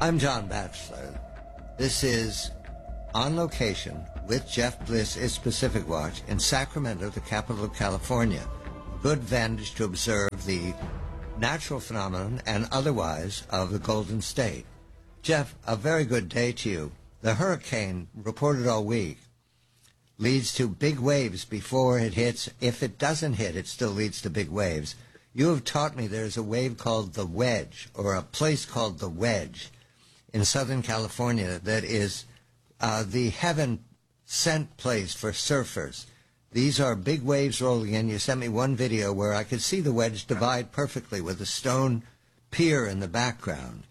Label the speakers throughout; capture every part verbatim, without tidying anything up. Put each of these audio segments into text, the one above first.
Speaker 1: I'm John Batchelor. This is On Location with Jeff Bliss is Pacific Watch in Sacramento, the capital of California. Good vantage to observe the natural phenomenon and otherwise of the Golden State. Jeff, a very good day to you. The hurricane reported all week leads to big waves before it hits. If it doesn't hit, it still leads to big waves. You have taught me there's a wave called the Wedge, or a place called the Wedge in Southern California that is uh, the heaven-sent place for surfers. These are big waves rolling in. You sent me one video where I could see the Wedge divide perfectly with a stone pier in the background.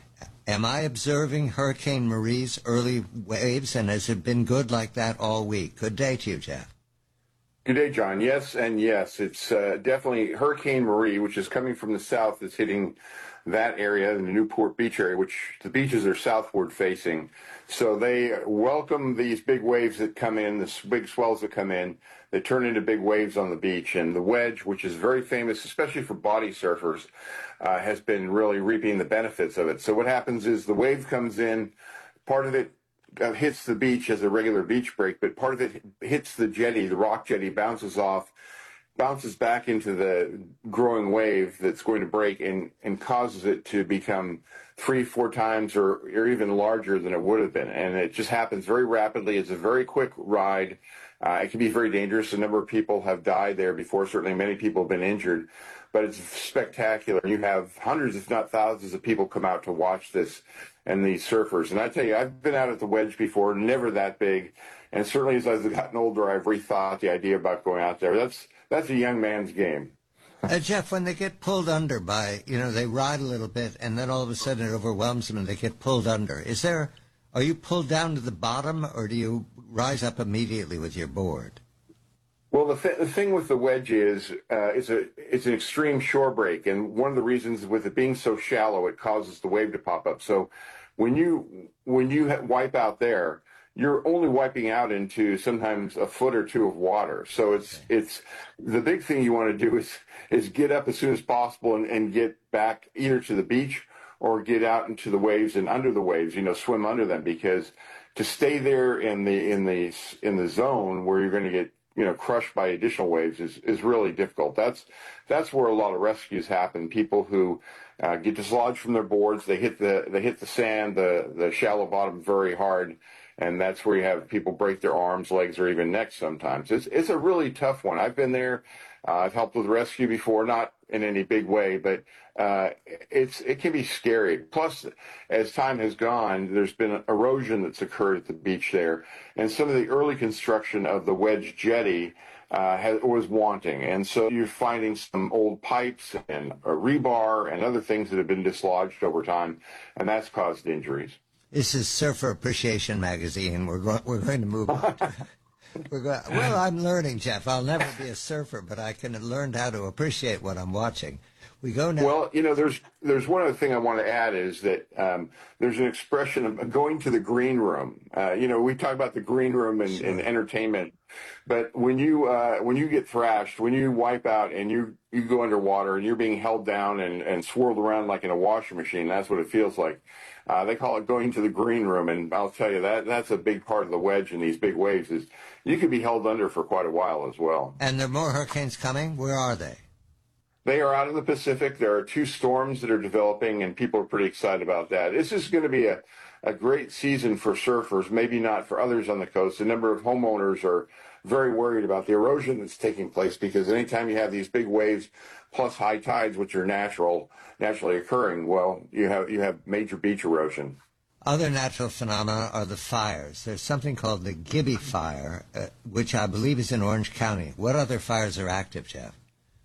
Speaker 1: Am I observing Hurricane Marie's early waves, and has it been good like that all week? Good day to you, Jeff.
Speaker 2: Good day, John. Yes and yes. It's uh, definitely Hurricane Marie, which is coming from the south, is hitting that area, in the Newport Beach area, which the beaches are southward facing. So they welcome these big waves that come in, the big swells that come in. They turn into big waves on the beach. And the Wedge, which is very famous, especially for body surfers, uh, has been really reaping the benefits of it. So what happens is the wave comes in, part of it uh, hits the beach as a regular beach break, but part of it hits the jetty, the rock jetty, bounces off, bounces back into the growing wave that's going to break and, and causes it to become three, four times or, or even larger than it would have been. And it just happens very rapidly. It's a very quick ride. Uh, it can be very dangerous. A number of people have died there before. Certainly many people have been injured. But it's spectacular. You have hundreds, if not thousands, of people come out to watch this and these surfers. And I tell you, I've been out at the Wedge before, never that big. And certainly as I've gotten older, I've rethought the idea about going out there. That's That's a young man's game.
Speaker 1: Uh, Jeff, when they get pulled under by, you know, they ride a little bit and then all of a sudden it overwhelms them and they get pulled under. Is there, are you pulled down to the bottom or do you rise up immediately with your board?
Speaker 2: Well, the, th- the thing with the Wedge is uh, it's, a, it's an extreme shore break. And one of the reasons with it being so shallow, it causes the wave to pop up. So when you, when you wipe out there, you're only wiping out into sometimes a foot or two of water. So it's it's the big thing you want to do is is get up as soon as possible and, and get back either to the beach or get out into the waves and under the waves, you know, swim under them, because to stay there in the in the in the zone where you're going to get, you know, crushed by additional waves is, is really difficult. That's that's where a lot of rescues happen. People who uh, get dislodged from their boards, they hit the they hit the sand, the the shallow bottom very hard. And that's where you have people break their arms, legs, or even necks sometimes. It's it's a really tough one. I've been there. Uh, I've helped with rescue before, not in any big way, but uh, it's it can be scary. Plus, as time has gone, there's been erosion that's occurred at the beach there. And some of the early construction of the Wedge jetty uh, has, was wanting. And so you're finding some old pipes and a rebar and other things that have been dislodged over time, and that's caused injuries.
Speaker 1: This is Surfer Appreciation Magazine. We're going. We're going to move on. We're going. Well, I'm learning, Jeff. I'll never be a surfer, but I can learn how to appreciate what I'm watching. We go now.
Speaker 2: Well, you know, there's there's one other thing I want to add is that um, there's an expression of going to the green room. Uh, you know, we talk about the green room and, sure. and entertainment, but when you uh, when you get thrashed, when you wipe out and you, you go underwater and you're being held down and, and swirled around like in a washing machine, that's what it feels like. Uh, they call it going to the green room, and I'll tell you that that's a big part of the Wedge and these big waves is you could be held under for quite a while as well.
Speaker 1: And there are more hurricanes coming? Where are they?
Speaker 2: They are out in the Pacific. There are two storms that are developing, and people are pretty excited about that. This is going to be a, a great season for surfers, maybe not for others on the coast. A number of homeowners are very worried about the erosion that's taking place, because anytime you have these big waves plus high tides, which are natural, naturally occurring, well, you have you have major beach erosion.
Speaker 1: Other natural phenomena are the fires. There's something called the Gibby Fire, uh, which I believe is in Orange County. What other fires are active, Jeff?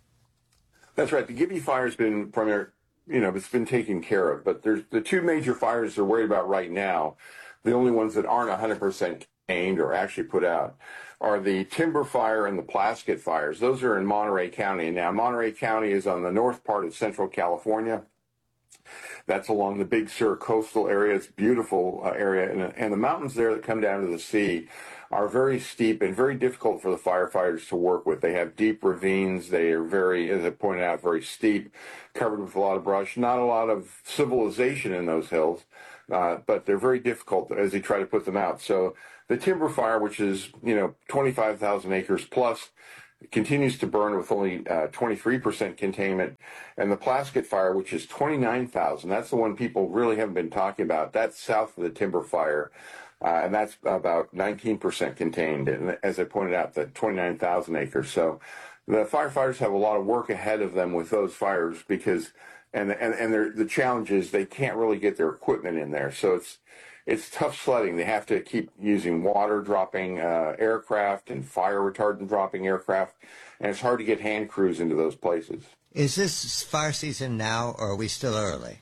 Speaker 2: That's right. The Gibby Fire has been primary, you know, it's been taken care of. But there's the two major fires they're worried about right now. The only ones that aren't one hundred percent contained or actually put out are the Timber Fire and the Plaskett fires. Those are in Monterey County. Now, Monterey County is on the north part of central California. That's along the Big Sur coastal area. It's a beautiful uh, area. And, and the mountains there that come down to the sea are very steep and very difficult for the firefighters to work with. They have deep ravines. They are very, as I pointed out, very steep, covered with a lot of brush. Not a lot of civilization in those hills, uh, but they're very difficult as they try to put them out. So the timber fire, which is, you know, twenty-five thousand acres plus, continues to burn with only uh, twenty-three percent containment. And the Plaskett fire, which is twenty-nine thousand, that's the one people really haven't been talking about. That's south of the timber fire, uh, and that's about nineteen percent contained. And as I pointed out, the twenty-nine thousand acres. So the firefighters have a lot of work ahead of them with those fires because, and and, and the challenge is they can't really get their equipment in there. So it's It's tough sledding. They have to keep using water dropping uh, aircraft and fire retardant dropping aircraft, and it's hard to get hand crews into those places.
Speaker 1: Is this fire season now, or are we still early?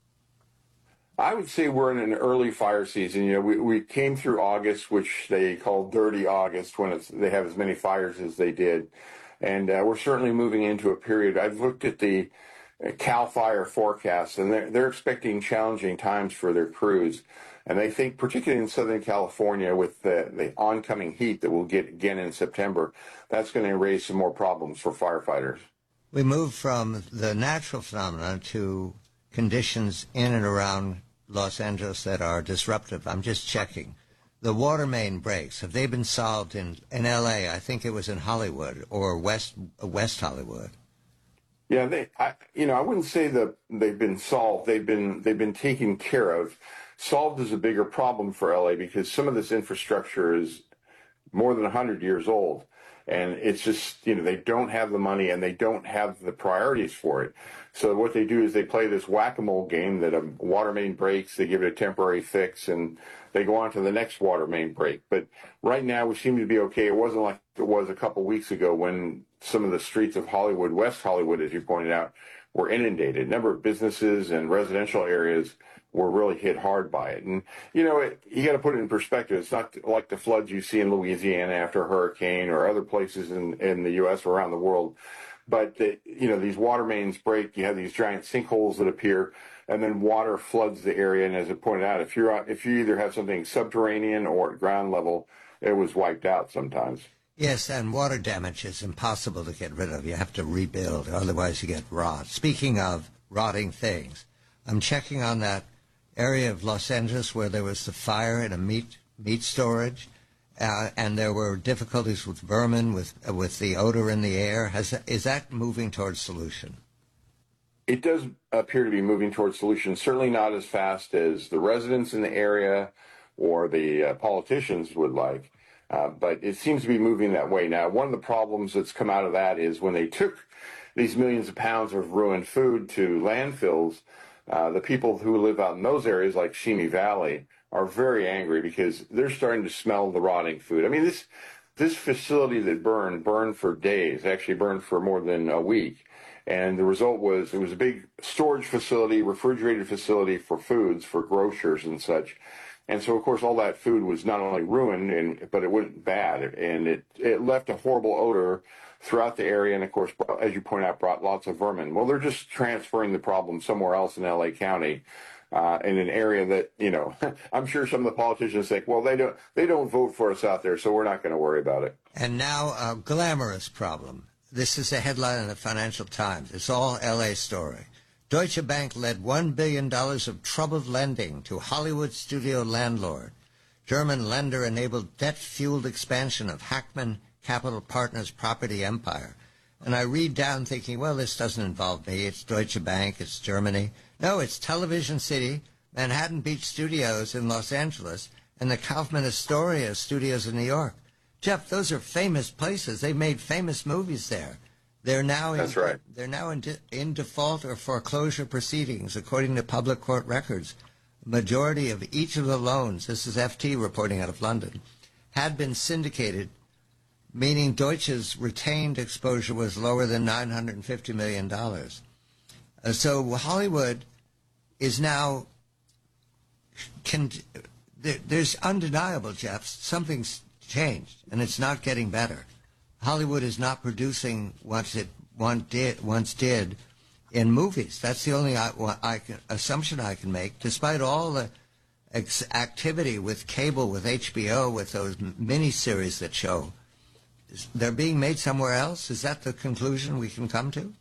Speaker 2: I would say we're in an early fire season. You know, we, we came through August, which they call Dirty August, when it's, they have as many fires as they did, and uh, we're certainly moving into a period. I've looked at the CAL FIRE forecast, and they're, they're expecting challenging times for their crews. And they think, particularly in Southern California, with the, the oncoming heat that we'll get again in September, that's going to raise some more problems for firefighters.
Speaker 1: We move from the natural phenomena to conditions in and around Los Angeles that are disruptive. I'm just checking. The water main breaks, have they been solved in, in L A? I think it was in Hollywood or West West Hollywood.
Speaker 2: Yeah, they, I, you know, I wouldn't say that they've been solved. They've been they've been taken care of. Solved is a bigger problem for L A because some of this infrastructure is more than one hundred years old. And it's just, you know, they don't have the money and they don't have the priorities for it. So what they do is they play this whack-a-mole game that a water main breaks, they give it a temporary fix, and they go on to the next water main break. But right now we seem to be okay. It wasn't like it was a couple weeks ago when some of the streets of Hollywood, West Hollywood, as you pointed out, were inundated. A number of businesses and residential areas were really hit hard by it. And, you know, it, you got to put it in perspective. It's not like the floods you see in Louisiana after a hurricane or other places in, in the U S or around the world. But, the, you know, these water mains break. You have these giant sinkholes that appear, and then water floods the area. And as I pointed out, if you're if you either have something subterranean or at ground level, it was wiped out sometimes.
Speaker 1: Yes, and water damage is impossible to get rid of. You have to rebuild, otherwise you get rot. Speaking of rotting things, I'm checking on that area of Los Angeles where there was the fire in a meat meat storage, uh, and there were difficulties with vermin, with uh, with the odor in the air. Has is that moving towards solution?
Speaker 2: It does appear to be moving towards solution. Certainly not as fast as the residents in the area or the uh, politicians would like, uh, but it seems to be moving that way. Now, one of the problems that's come out of that is when they took these millions of pounds of ruined food to landfills, Uh, the people who live out in those areas, like Simi Valley, are very angry because they're starting to smell the rotting food. I mean, this this facility that burned, burned for days, actually burned for more than a week. And the result was it was a big storage facility, refrigerated facility for foods, for grocers and such. And so, of course, all that food was not only ruined, and, but it went bad. And it, it left a horrible odor throughout the area, and of course, as you point out, brought lots of vermin. Well, they're just transferring the problem somewhere else in L A County, uh, in an area that, you know, I'm sure some of the politicians think, well, they don't they don't vote for us out there, so we're not going to worry about it.
Speaker 1: And now a glamorous problem. This is a headline in the Financial Times. It's all L A story. Deutsche Bank led one billion dollars of troubled lending to Hollywood studio landlord. German lender enabled debt-fueled expansion of Hackman Capital Partners property empire. And I read down thinking, well, this doesn't involve me. It's Deutsche Bank. It's Germany. No, it's Television City, Manhattan Beach Studios in Los Angeles, and the Kaufman Astoria Studios in New York. Jeff, those are famous places. They made famous movies there. They're now in,
Speaker 2: That's right.
Speaker 1: They're now in, de- in default or foreclosure proceedings, according to public court records. Majority of each of the loans, this is F T reporting out of London, had been syndicated, meaning Deutsche's retained exposure was lower than nine hundred fifty million dollars. Uh, so Hollywood is now, can, there, there's undeniable, Jeff, something's changed, and it's not getting better. Hollywood is not producing what it once did, once did in movies. That's the only I, I can, assumption I can make, despite all the ex- activity with cable, with H B O, with those miniseries that show. They're being made somewhere else? Is that the conclusion we can come to?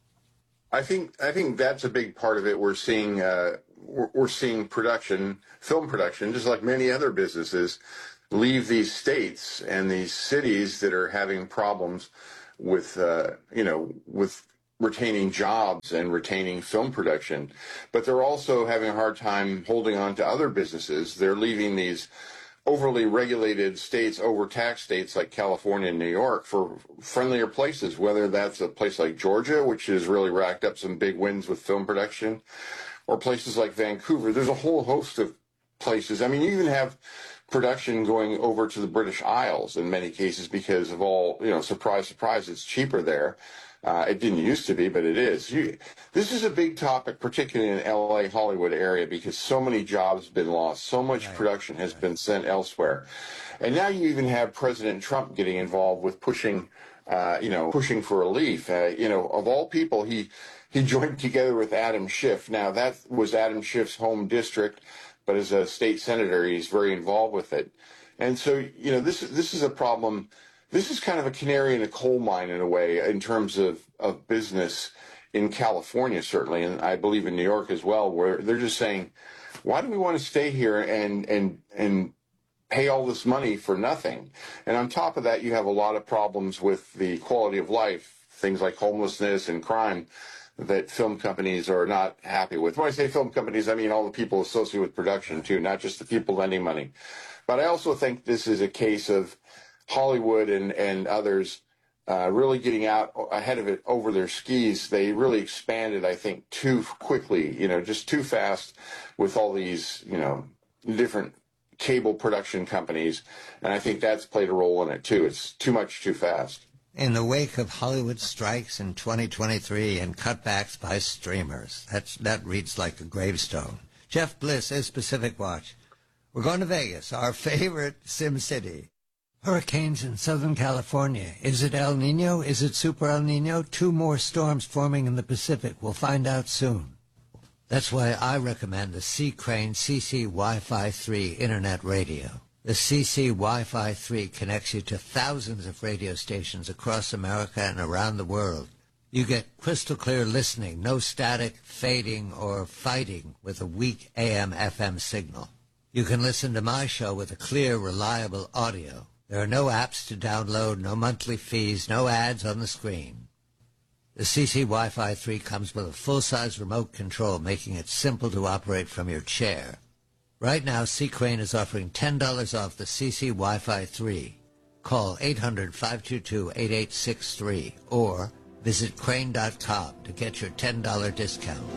Speaker 2: I think I think that's a big part of it. We're seeing uh, we're, we're seeing production, film production, just like many other businesses, leave these states and these cities that are having problems with uh, you know with retaining jobs and retaining film production, but they're also having a hard time holding on to other businesses. They're leaving these overly regulated states, overtaxed states like California and New York for friendlier places, whether that's a place like Georgia, which has really racked up some big wins with film production, or places like Vancouver. There's a whole host of places. I mean, you even have production going over to the British Isles in many cases because of all, you know, surprise, surprise, it's cheaper there. Uh, it didn't used to be, but it is. You, this is a big topic, particularly in L A, Hollywood area, because so many jobs have been lost. So much right. production has right. been sent elsewhere. And now you even have President Trump getting involved with pushing, uh, you know, pushing for relief. Uh, you know, of all people, he, he joined together with Adam Schiff. Now, that was Adam Schiff's home district, but as a state senator, he's very involved with it. And so, you know, this, this is a problem. This is kind of a canary in a coal mine in a way in terms of, of business in California, certainly, and I believe in New York as well, where they're just saying, why do we want to stay here and and and pay all this money for nothing? And on top of that, you have a lot of problems with the quality of life, things like homelessness and crime that film companies are not happy with. When I say film companies, I mean all the people associated with production, too, not just the people lending money. But I also think this is a case of Hollywood and, and others uh, really getting out ahead of it over their skis. They really expanded, I think, too quickly, you know, just too fast with all these, you know, different cable production companies. And I think that's played a role in it, too. It's too much too fast.
Speaker 1: In the wake of Hollywood strikes in twenty twenty-three and cutbacks by streamers, that's, that reads like a gravestone. Jeff Bliss is Pacific Watch. We're going to Vegas, our favorite Sim City. Hurricanes in Southern California. Is it El Nino? Is it Super El Nino? Two more storms forming in the Pacific. We'll find out soon. That's why I recommend the C. Crane C C Wi-Fi three Internet Radio. The C C Wi-Fi three connects you to thousands of radio stations across America and around the world. You get crystal clear listening, no static, fading, or fighting with a weak A M F M signal. You can listen to my show with a clear, reliable audio. There are no apps to download, no monthly fees, no ads on the screen. The C C Wi-Fi three comes with a full-size remote control, making it simple to operate from your chair. Right now, C. Crane is offering ten dollars off the C C Wi-Fi three. Call eight hundred, five two two, eight eight six three or visit crane dot com to get your ten dollars discount.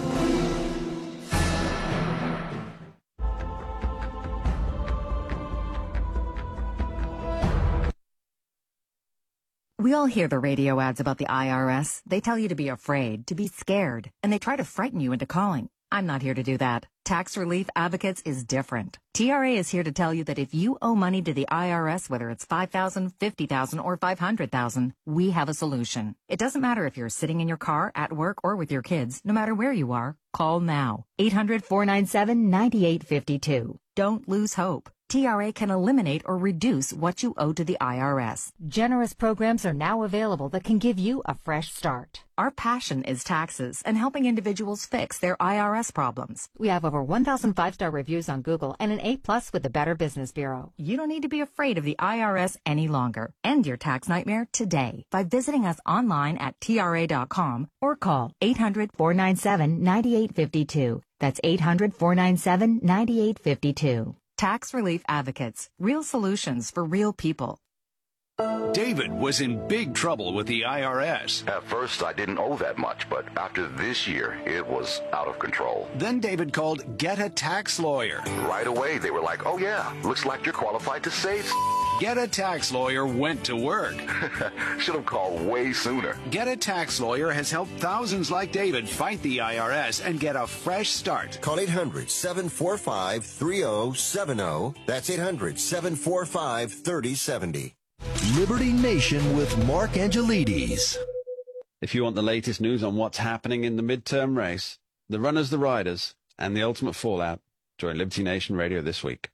Speaker 3: We all hear the radio ads about the I R S. They tell you to be afraid, to be scared, and they try to frighten you into calling. I'm not here to do that. Tax Relief Advocates is different. T R A is here to tell you that if you owe money to the I R S, whether it's five thousand dollars, fifty thousand dollars, or five hundred thousand dollars, we have a solution. It doesn't matter if you're sitting in your car, at work, or with your kids. No matter where you are, call now. eight hundred, four nine seven, nine eight five two. Don't lose hope. T R A can eliminate or reduce what you owe to the I R S.
Speaker 4: Generous programs are now available that can give you a fresh start.
Speaker 3: Our passion is taxes and helping individuals fix their I R S problems.
Speaker 4: We have over one thousand five-star reviews on Google and an A plus with the Better Business Bureau.
Speaker 3: You don't need to be afraid of the I R S any longer. End your tax nightmare today by visiting us online at T R A dot com or call eight hundred, four nine seven, nine eight five two. That's eight hundred, four nine seven, nine eight five two. Tax Relief Advocates. Real solutions for real people.
Speaker 5: David was in big trouble with the I R S.
Speaker 6: At first, I didn't owe that much, but after this year, it was out of control.
Speaker 5: Then David called Get a Tax Lawyer.
Speaker 6: Right away, they were like, oh yeah, looks like you're qualified to save.
Speaker 5: Get a Tax Lawyer went to work.
Speaker 6: Should have called way sooner.
Speaker 5: Get a Tax Lawyer has helped thousands like David fight the I R S and get a fresh start.
Speaker 7: Call eight hundred, seven four five, three zero seven zero. That's eight hundred, seven four five, three zero seven zero.
Speaker 8: Liberty Nation with Mark Angelides. If you want the latest news on what's happening in the midterm race, the runners, the riders, and the ultimate fallout, join Liberty Nation Radio this week.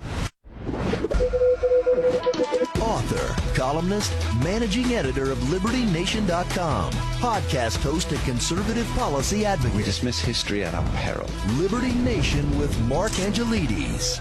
Speaker 9: Author, columnist, managing editor of Liberty Nation dot com, podcast host and conservative policy advocate.
Speaker 8: We dismiss history at our peril.
Speaker 9: Liberty Nation with Mark Angelides.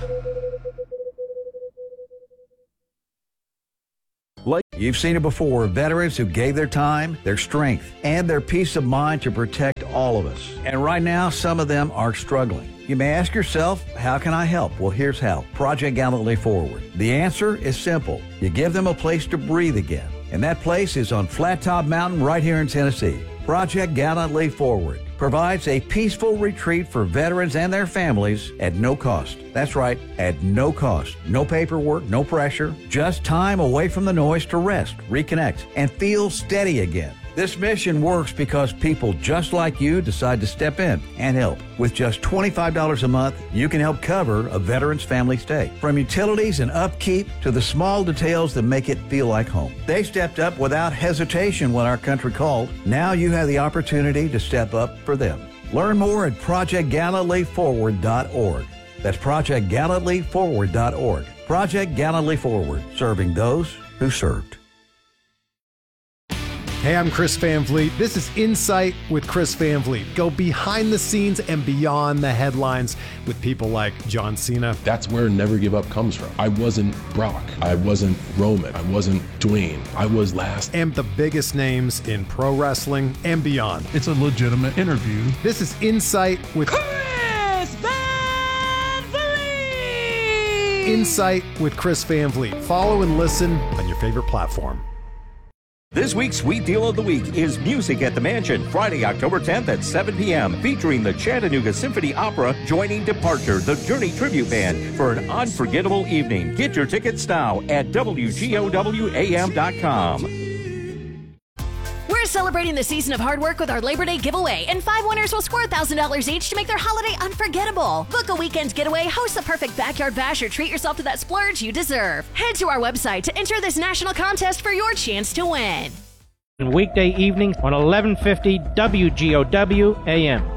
Speaker 10: You've seen it before, veterans who gave their time, their strength, and their peace of mind to protect all of us. And right now, some of them are struggling. You may ask yourself, how can I help? Well, here's how. Project Gallantly Forward. The answer is simple. You give them a place to breathe again. And that place is on Flat Top Mountain right here in Tennessee. Project Gallantly Forward provides a peaceful retreat for veterans and their families at no cost. That's right, at no cost. No paperwork, no pressure, just time away from the noise to rest, reconnect, and feel steady again. This mission works because people just like you decide to step in and help. With just twenty-five dollars a month, you can help cover a veteran's family stay. From utilities and upkeep to the small details that make it feel like home. They stepped up without hesitation when our country called. Now you have the opportunity to step up for them. Learn more at project gallantly forward dot org. That's project gallantly forward dot org. Project Gallantly Forward, serving those who served.
Speaker 11: Hey, I'm Chris Van Vliet. This is Insight with Chris Van Vliet. Go behind the scenes and beyond the headlines with people like John Cena.
Speaker 12: That's where Never Give Up comes from. I wasn't Brock. I wasn't Roman. I wasn't Dwayne. I was last.
Speaker 11: And the biggest names in pro wrestling and beyond.
Speaker 13: It's a legitimate interview.
Speaker 11: This is Insight with
Speaker 14: Chris Van Vliet.
Speaker 11: Insight with Chris Van Vliet. Follow and listen on your favorite platform.
Speaker 15: This week's Sweet Deal of the Week is Music at the Mansion, Friday, October tenth at seven p.m., featuring the Chattanooga Symphony Opera joining Departure, the Journey Tribute Band, for an unforgettable evening. Get your tickets now at W G O W A M dot com.
Speaker 16: We're celebrating the season of hard work with our Labor Day giveaway, and five winners will score one thousand dollars each to make their holiday unforgettable. Book a weekend getaway, host the perfect backyard bash, or treat yourself to that splurge you deserve. Head to our website to enter this national contest for your chance to win.
Speaker 17: Weekday evenings on eleven fifty W G O W A M.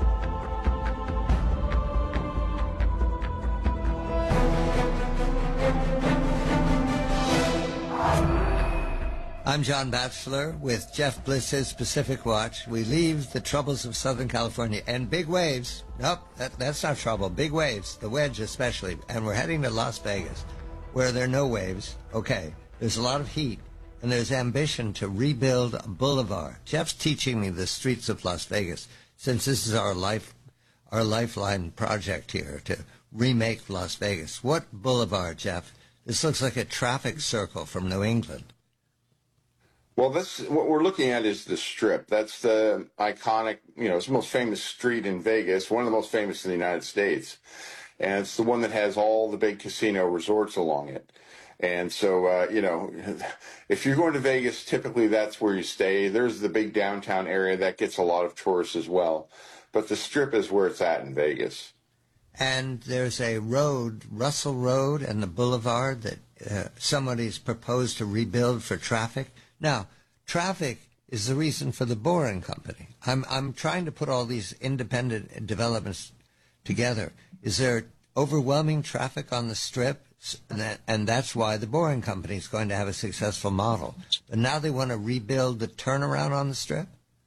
Speaker 1: I'm John Batchelor with Jeff Bliss's Pacific Watch. We leave the troubles of Southern California and big waves. Nope, that, that's not trouble. Big waves, the wedge especially. And we're heading to Las Vegas, where there are no waves. Okay, there's a lot of heat, and there's ambition to rebuild a boulevard. Jeff's teaching me the streets of Las Vegas, since this is our life, our lifeline project here, to remake Las Vegas. What boulevard, Jeff? This looks like a traffic circle from New England.
Speaker 2: Well, this what we're looking at is the Strip. That's the iconic, you know, it's the most famous street in Vegas, one of the most famous in the United States. And it's the one that has all the big casino resorts along it. And so, uh, you know, if you're going to Vegas, typically that's where you stay. There's the big downtown area that gets a lot of tourists as well. But the Strip is where it's at in Vegas.
Speaker 1: And there's a road, Russell Road, and the boulevard that uh, somebody's proposed to rebuild for traffic. Now, traffic is the reason for the Boring Company. I'm I'm trying to put all these independent developments together. Is there overwhelming traffic on the Strip? And, that, and that's why the Boring Company is going to have a successful model. But now they want to rebuild the turnaround on the Strip?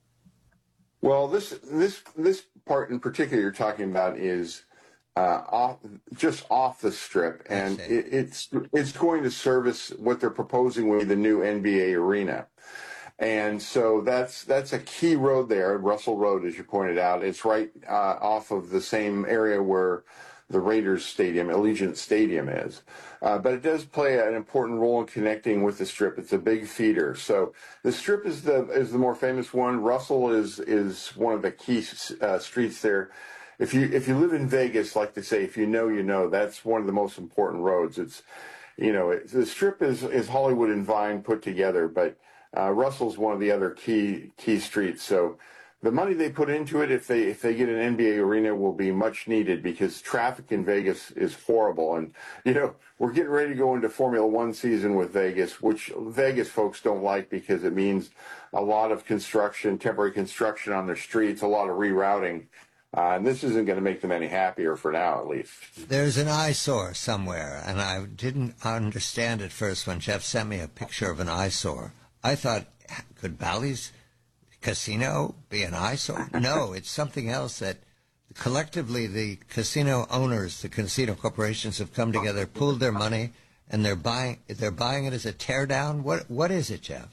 Speaker 2: Well, this this this part in particular you're talking about is uh, off just off the Strip, and it, it's it's going to service what they're proposing with the new N B A arena, and so that's that's a key road there, Russell Road, as you pointed out. It's right uh, off of the same area where the Raiders Stadium, Allegiant Stadium, is. Uh, but it does play an important role in connecting with the Strip. It's a big feeder. So the Strip is the is the more famous one. Russell is is one of the key uh, streets there. If you if you live in Vegas, like they say, if you know, you know, that's one of the most important roads. It's, you know, it, the Strip is, is Hollywood and Vine put together, but uh, Russell's one of the other key key streets. So the money they put into it, if they if they get an N B A arena, will be much needed because traffic in Vegas is horrible. And, you know, we're getting ready to go into Formula One season with Vegas, which Vegas folks don't like because it means a lot of construction, temporary construction on their streets, a lot of rerouting. Uh, and this isn't going to make them any happier for now, at least.
Speaker 1: There's an eyesore somewhere, and I didn't understand at first when Jeff sent me a picture of an eyesore. I thought, could Bally's Casino be an eyesore? No, it's something else that collectively the casino owners, the casino corporations have come together, pooled their money, and they're buying they're buying it as a teardown. What what is it, Jeff?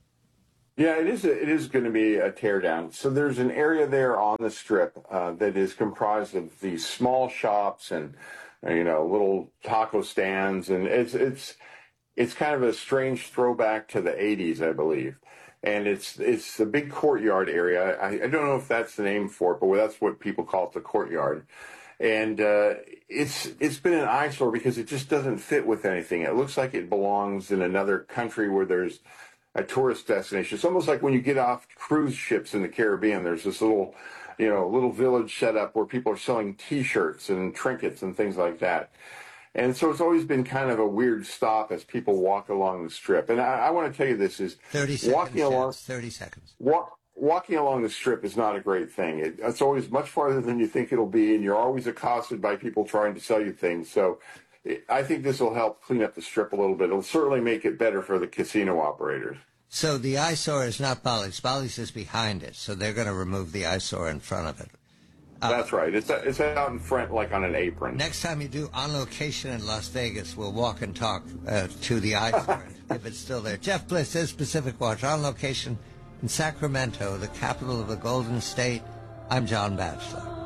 Speaker 2: Yeah, it is. A, it is going to be a teardown. So there's an area there on the Strip uh, that is comprised of these small shops and you know little taco stands, and it's it's it's kind of a strange throwback to the eighties, I believe. And it's it's a big courtyard area. I, I don't know if that's the name for it, but that's what people call it, the courtyard. And uh, it's it's been an eyesore because it just doesn't fit with anything. It looks like it belongs in another country where there's a tourist destination. It's almost like when you get off cruise ships in the Caribbean, there's this little, you know, little village set up where people are selling T-shirts and trinkets and things like that. And so it's always been kind of a weird stop as people walk along the Strip. And I, I want to tell you this is
Speaker 1: thirty seconds,
Speaker 2: walking along
Speaker 1: thirty seconds.
Speaker 2: Walk, walking along the Strip is not a great thing. It, it's always much farther than you think it'll be, and you're always accosted by people trying to sell you things. So it, I think this will help clean up the Strip a little bit. It'll certainly make it better for the casino operators.
Speaker 1: So the eyesore is not Bally's. Bally's is behind it, so they're going to remove the eyesore in front of it. Uh,
Speaker 2: That's right. It's it's out in front like on an apron.
Speaker 1: Next time you do On Location in Las Vegas, we'll walk and talk uh, to the eyesore if it's still there. Jeff Bliss is Pacific Watch On Location in Sacramento, the capital of the Golden State. I'm John Batchelor.